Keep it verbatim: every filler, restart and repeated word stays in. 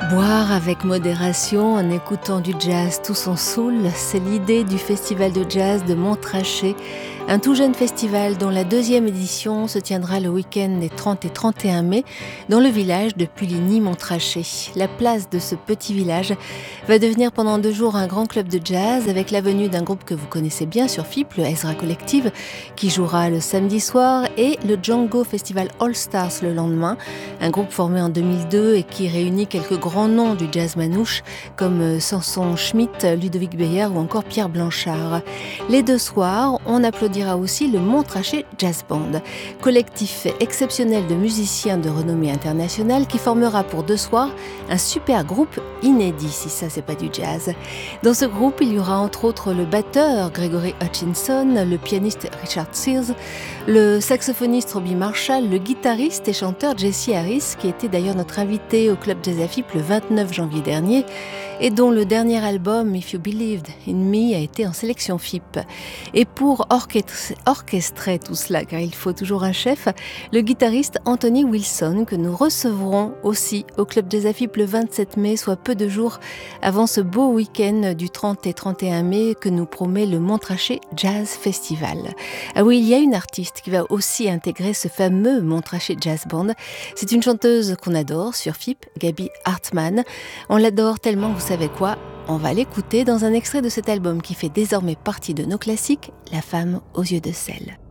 Boire avec modération en écoutant du jazz tout son soul, c'est l'idée du festival de jazz de Montrachet, un tout jeune festival dont la deuxième édition se tiendra le week-end des trente et trente et un mai dans le village de Puligny-Montrachet. La place de ce petit village va devenir pendant deux jours un grand club de jazz avec la venue d'un groupe que vous connaissez bien sur F I P, le Ezra Collective, qui jouera le samedi soir, et le Django Festival All Stars le lendemain, un groupe formé en deux mille deux et qui réunit quelques grands noms du jazz manouche comme Samson Schmidt, Ludovic Beyer ou encore Pierre Blanchard. Les deux soirs, on applaudira aussi le Montrachet Jazz Band, collectif exceptionnel de musiciens de renommée internationale qui formera pour deux soirs un super groupe inédit, si ça c'est pas du jazz. Dans ce groupe, il y aura entre autres le batteur Gregory Hutchinson, le pianiste Richard Sears, le saxophoniste Robbie Marshall, le guitariste et chanteur Jesse Harris, qui était d'ailleurs notre invité au Club Jazz à F I P le vingt-neuf janvier dernier et dont le dernier album If You Believed in Me a été en sélection F I P. Et pour orchestrer, orchestrer tout cela, car il faut toujours un chef, le guitariste Anthony Wilson, que nous recevrons aussi au Club Jazz à F I P le vingt-sept mai, soit peu de jours avant ce beau week-end du trente et trente et un mai que nous promet le Montrachet Jazz Festival. Ah oui, il y a une artiste qui va aussi intégrer ce fameux Montrachet Jazz Band. C'est une chanteuse qu'on adore sur F I P, Gaby Hartmann. On l'adore tellement, vous savez quoi ? On va l'écouter dans un extrait de cet album qui fait désormais partie de nos classiques, La femme aux yeux de sel.